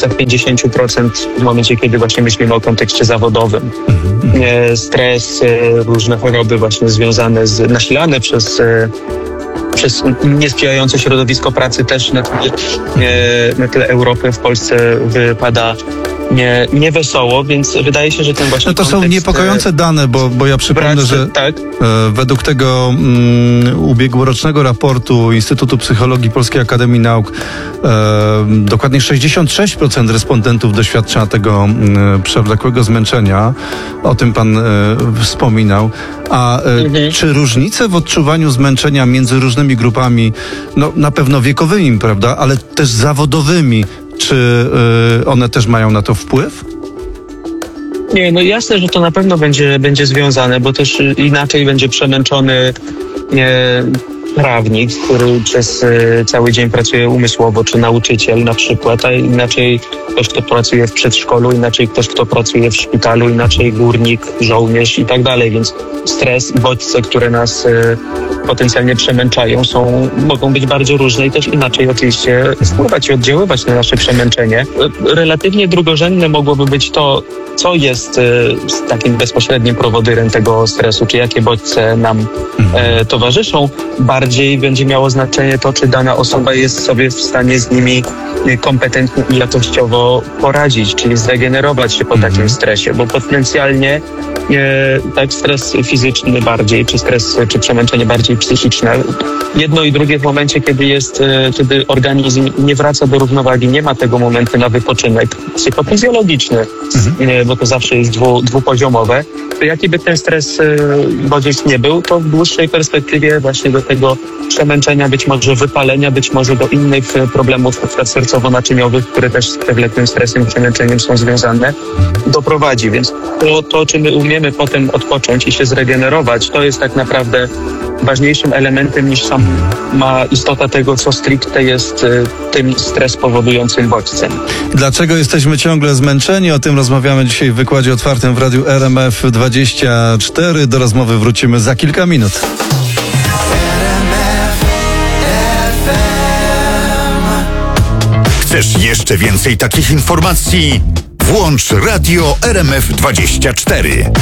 granicach 50% w momencie, kiedy właśnie myślimy o kontekście zawodowym. Stres, różne choroby właśnie związane nasilane przez niesprzyjające środowisko pracy też na tle Europy w Polsce wypada niewesoło, więc wydaje się, że ten właśnie to są niepokojące dane, bo ja przypomnę, że tak? Według tego ubiegłorocznego raportu Instytutu Psychologii Polskiej Akademii Nauk dokładnie 66% respondentów doświadcza tego przewlekłego zmęczenia. O tym pan wspominał. A czy różnice w odczuwaniu zmęczenia między różnymi grupami, no na pewno wiekowymi, prawda, ale też zawodowymi, czy one też mają na to wpływ? Nie, no jasne, że to na pewno będzie związane, bo też inaczej będzie przemęczony prawnik, który przez cały dzień pracuje umysłowo, czy nauczyciel na przykład, a inaczej ktoś, kto pracuje w przedszkolu, inaczej ktoś, kto pracuje w szpitalu, inaczej górnik, żołnierz i tak dalej, więc stres i bodźce, które nas potencjalnie przemęczają, mogą być bardzo różne i też inaczej oczywiście wpływać i oddziaływać na nasze przemęczenie. Relatywnie drugorzędne mogłoby być to, co jest takim bezpośrednim prowodyrem tego stresu, czy jakie bodźce nam towarzyszą. Bardziej będzie miało znaczenie to, czy dana osoba jest sobie w stanie z nimi kompetentnie i jakościowo poradzić, czyli zregenerować się po takim stresie, bo potencjalnie tak stres fizyczny bardziej, czy przemęczenie bardziej psychiczne. Jedno i drugie w momencie, kiedy organizm nie wraca do równowagi, nie ma tego momentu na wypoczynek psychofizjologiczny, bo to zawsze jest dwupoziomowe, to jaki by ten stres bodziec nie był, to w dłuższej perspektywie właśnie do tego przemęczenia, być może wypalenia, być może do innych problemów sercowo-naczyniowych, które też z przewlekłym stresem i przemęczeniem są związane, doprowadzi. Więc to, czy my umiemy potem odpocząć i się zregenerować, to jest tak naprawdę ważniejszym elementem niż sama istota tego, co stricte jest tym stres powodującym bodźcem. Dlaczego jesteśmy ciągle zmęczeni? O tym rozmawiamy dzisiaj w wykładzie otwartym w Radiu RMF24. Do rozmowy wrócimy za kilka minut. Chcesz jeszcze więcej takich informacji? Włącz Radio RMF24.